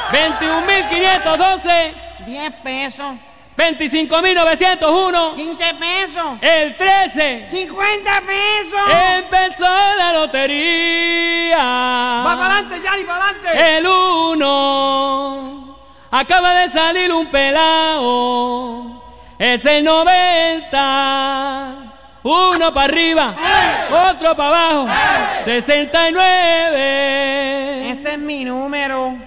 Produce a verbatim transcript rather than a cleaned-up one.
veintiún mil quinientos doce. diez pesos. veinticinco mil novecientos uno. quince pesos. El trece. cincuenta pesos. Empezó la lotería. Va para adelante, Yari, para adelante. El uno. Acaba de salir un pelao. Es el noventa. Uno para arriba, otro para abajo. sesenta y nueve. Este es mi número.